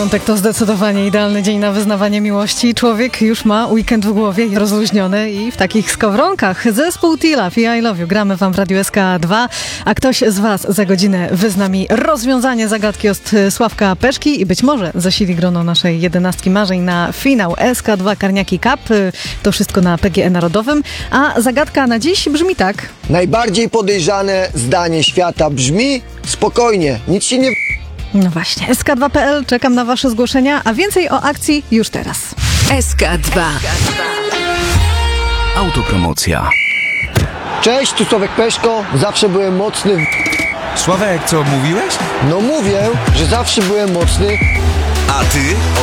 Piątek to zdecydowanie idealny dzień na wyznawanie miłości. Człowiek już ma weekend w głowie, rozluźniony i w takich skowronkach. Zespół T-Love i I Love You gramy wam w Radiu SK2, a ktoś z was za godzinę wyzna mi rozwiązanie zagadki od Sławka Peszki i być może zasili grono naszej 11 marzeń na finał SK2 Karniaki Cup. To wszystko na PGE Narodowym, a zagadka na dziś brzmi tak. Najbardziej podejrzane zdanie świata brzmi: spokojnie, nic się nie... No właśnie, SK2.pl, czekam na wasze zgłoszenia, a więcej o akcji już teraz. SK2. Autopromocja. Cześć, tu Sławek Peszko, zawsze byłem mocny Sławek, co mówiłeś? No mówię, że zawsze byłem mocny. A ty?